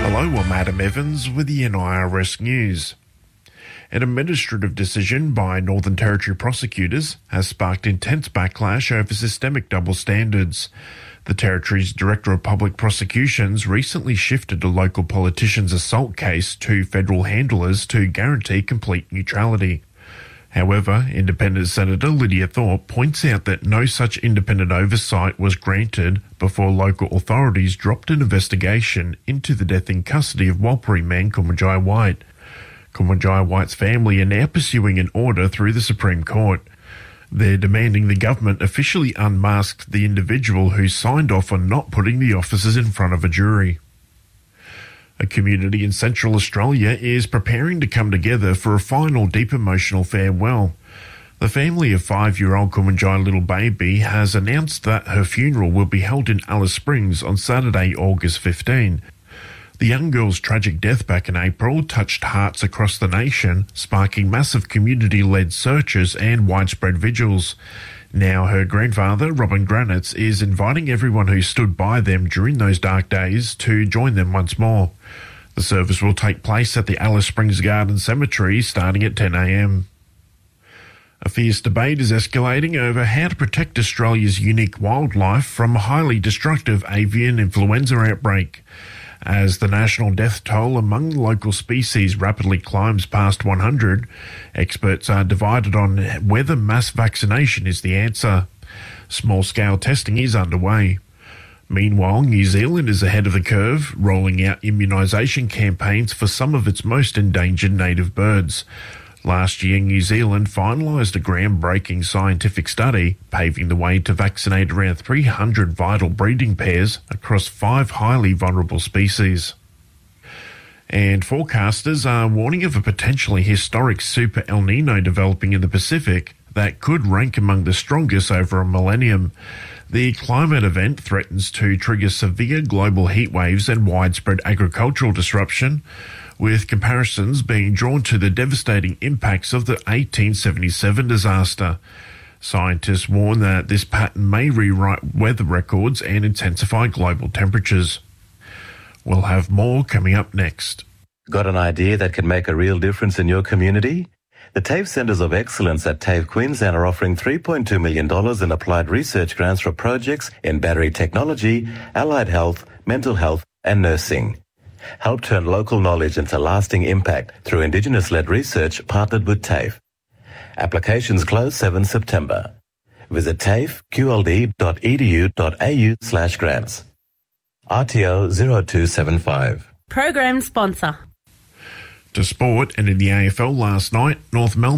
Hello, I'm Adam Evans with the NIRS News. An administrative decision by Northern Territory prosecutors has sparked intense backlash over systemic double standards. The Territory's Director of Public Prosecutions recently shifted a local politician's assault case to federal handlers to guarantee complete neutrality. However, Independent Senator Lydia Thorpe points out that no such independent oversight was granted before local authorities dropped an investigation into the death in custody of Warlpiri man Kumanjayi White. Kumanjayi White's family are now pursuing an order through the Supreme Court. They're demanding the government officially unmask the individual who signed off on not putting the officers in front of a jury. A community in Central Australia is preparing to come together for a final deep emotional farewell. The family of 5-year-old Kumanjayi little baby has announced that her funeral will be held in Alice Springs on Saturday, August 15. The young girl's tragic death back in April touched hearts across the nation, sparking massive community-led searches and widespread vigils. Now her grandfather, Robin Granitz, is inviting everyone who stood by them during those dark days to join them once more. The service will take place at the Alice Springs Garden Cemetery starting at 10 a.m. A fierce debate is escalating over how to protect Australia's unique wildlife from a highly destructive avian influenza outbreak. As the national death toll among local species rapidly climbs past 100, experts are divided on whether mass vaccination is the answer. Small-scale testing is underway. Meanwhile, New Zealand is ahead of the curve, rolling out immunisation campaigns for some of its most endangered native birds. Last year, New Zealand finalised a groundbreaking scientific study, paving the way to vaccinate around 300 vital breeding pairs across 5 highly vulnerable species. And forecasters are warning of a potentially historic Super El Nino developing in the Pacific that could rank among the strongest over a millennium. The climate event threatens to trigger severe global heat waves and widespread agricultural disruption, with comparisons being drawn to the devastating impacts of the 1877 disaster. Scientists warn that this pattern may rewrite weather records and intensify global temperatures. We'll have more coming up next. Got an idea that can make a real difference in your community? The TAFE Centres of Excellence at TAFE Queensland are offering $3.2 million in applied research grants for projects in battery technology, allied health, mental health and nursing. Help turn local knowledge into lasting impact through Indigenous-led research partnered with TAFE. Applications close 7 September. Visit tafeqld.edu.au/grants. RTO 0275. Program sponsor. To sport, and in the AFL last night, North Melbourne